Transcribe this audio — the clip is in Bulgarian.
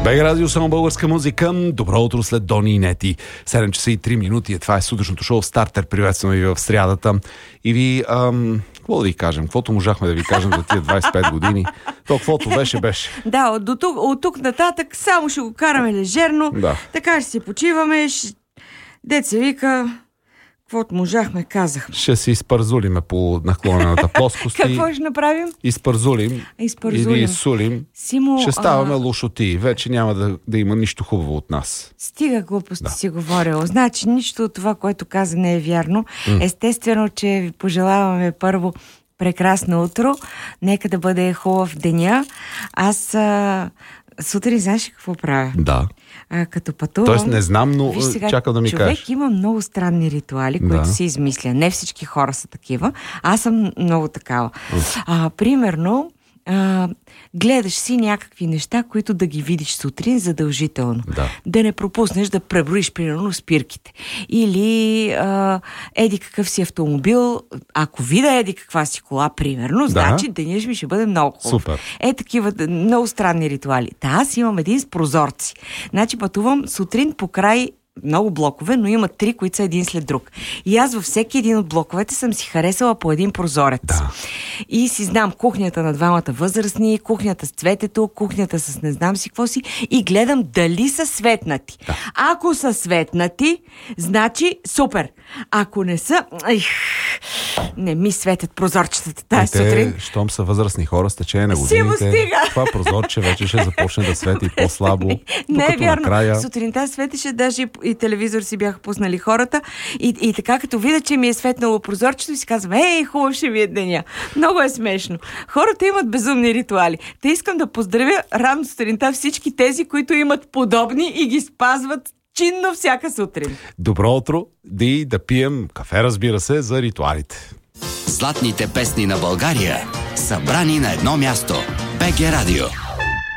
БГ Радио, само българска музика. Добро утро след Дони и Нети. 7 часа и 3 минути. Това е сутрешното шоу Стартер. Приветстваме ви в срядата. И ви, какво да ви кажем? Каквото можахме да ви кажем за тия 25 години. То, каквото беше. Да, от тук нататък само ще го караме лежерно. Да. Така ще си почиваме. Деца вика... Каквото можахме, казахме. Ще си изпързулиме по наклонената плоскост. Какво ще направим? Изпързулим. Или изсулим. Симо, ще ставаме лошоти. Вече няма да има нищо хубаво от нас. Стига глупости си говорил. Значи нищо от това, което каза, не е вярно. Естествено, че ви пожелаваме първо прекрасно утро. Нека да бъде хубав деня. Аз сутрин знаеш какво правя? Да. Като пътувам... Тоест не знам, но сега, чакам да ми кажеш. Човек има много странни ритуали, които си измисля. Не всички хора са такива. Аз съм много такава. Примерно, гледаш си някакви неща, които да ги видиш сутрин задължително. Да не пропуснеш да преброиш, примерно, спирките. Или еди какъв си автомобил, ако видя еди каква си кола, примерно, значи денят ми ще бъде много хубав. Супер. Такива много странни ритуали. Аз имам един с прозорци. Значи пътувам сутрин по край много блокове, но има 3, които са един след друг. И аз във всеки един от блоковете съм си харесала по един прозорец. Да. И си знам кухнята на двамата възрастни, кухнята с цветето, кухнята с не знам си какво си и гледам дали са светнати. Да. Ако са светнати, значи супер. Ако не са... не ми светят прозорчетата тази сутрин. Щом са възрастни хора с течение на годините, това прозорче вече ще започне да свети по-слабо. Не е вярно. Накрая... Сутринта светеше, даже и телевизор си бяха пуснали хората. И така, като видя, че ми е светнало прозорчето, си казвам, хубав ще ми е деня. Много е смешно. Хората имат безумни ритуали. Те искам да поздравя рано сутринта всички тези, които имат подобни и ги спазват чинно всяка сутрин. Добро утро, да пием кафе, разбира се, за ритуалите. Златните песни на България, събрани на едно място. БГ Радио.